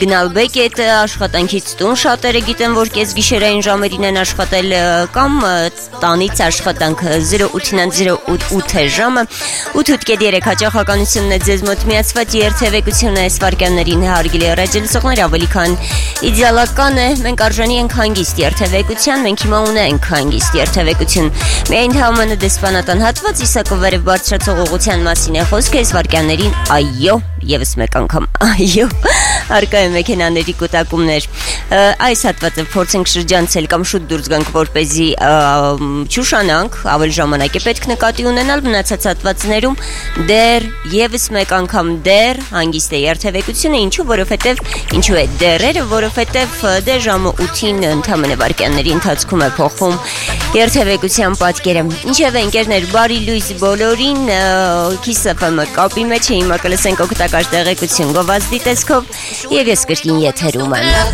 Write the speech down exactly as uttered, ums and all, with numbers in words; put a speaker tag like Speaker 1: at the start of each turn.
Speaker 1: գնալ բեկետ աշխատանքից տուն, շատերը գիտեն, որ կես գիշերային ժամերին են աշխատել կամ տանից աշխատանք zero eight nine zero eight ժամը ութ ութ երեք հաճախականությունն է ձեզ մոտ միացված երթևեկությունը այս վարքյաններին հարգելի ռադիոլսողներ ավելի քան իդեալական է մենք արժանի ենք հանգիստ երթևեկության մենք հիմա ունենք հանգիստ երթևեկություն միայն համանը դեսպանատան հատված Իսակովարև բարձրացող ուղղության մասին է խոսքը այս վարքյաններին այո Եվս մեկ անգամ այո արկա է մեքենաների կուտակումներ այս հատվածը փորձենք շրջանցել կամ շուտ դուրս գանք որպեսզի չուշանանք ավելի ժամանակ է պետք նկատի ունենալ մնացած հատվածներում դեռ եւս մեկ անգամ դեռ հանգիստ է երթևեկությունը ինչու որովհետեւ ինչու է դեռերը որովհետեւ դե ժամը ութին ընդամենը վարքյանների ընթացքում է փոխվում երթևեկության պատկերը ինչեւ ընկերներ բարի լույս բոլորին քիսը կապի մեջ է հիմա կլսենք օգտակար տեղեկություն գովազդի տեսքով եւ ես կրկին եթերում եմ